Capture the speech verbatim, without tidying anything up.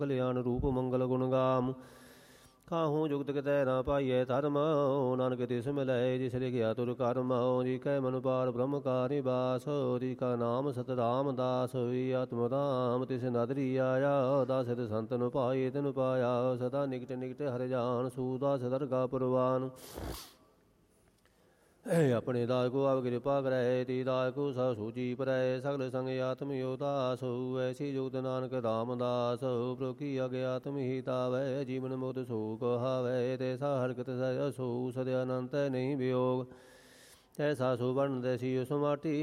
ਕਲਿਆਣ ਰੂਪ ਮੰਗਲ ਗੁਣ ਗਾਮ। ਕਾਹੂ ਜੁਗਤ ਕਿਤੈ ਨਾ ਪਾਈਐ ਧਰਮ, ਨਾਨਕ ਤਿਸ ਮਿਲੈ ਜਿਸ ਲਿਖਿਆ ਤੁਰ ਕਰਮ। ਜੀ ਕੈ ਮਨ ਪਾਰ ਬ੍ਰਹਮ ਕਾ ਨਿਵਾਸ, ਜੀ ਕਾ ਨਾਮ ਸਤ ਰਾਮਦਾਸ। ਹੋਈ ਆਤਮ ਰਾਮ ਤਿਸ ਨਦਰੀ ਆਇਆ, ਦਾਸਤ ਸੰਤਨ ਪਾਏ ਤਿਨ ਪਾਇਆ। ਸਦਾ ਨਿਕਟ ਨਿਕਟ ਹਰਿ ਜਾਨ, ਸੂਦਾਸ ਦਰਗਾ ਪੁਰਵਾਨ। ਆਪਣੇ ਦਾਸ ਕੋ ਆਪ ਕਿਰਪਾ ਕਰੈ, ਤੀ ਦਾਸ ਕੋ ਸਭ ਸੂਚੀ ਪਰੈ। ਸਗਲ ਸੰਗ ਆਤਮ ਯੋਦਾਸ, ਐਸੀ ਜੁਗਤ ਨਾਨਕ ਰਾਮਦਾਸ। ਪ੍ਰਭੁ ਕੀ ਆਗੇ ਆਤਮ ਹੀ ਤਾਵੈ, ਜੀਵਨ ਮੁਕਤ ਸੋ ਕਹਾਵੈ। ਤੈਸਾ ਹਰਕਤ ਸਹਿ ਸੋ, ਸਦਿ ਅਨੰਤ ਨਹੀਂ ਵਿਯੋਗ। ਐਸਾ ਸੋ ਵਰਨ ਤੈਸੀ ਉਸ ਮਾਟੀ,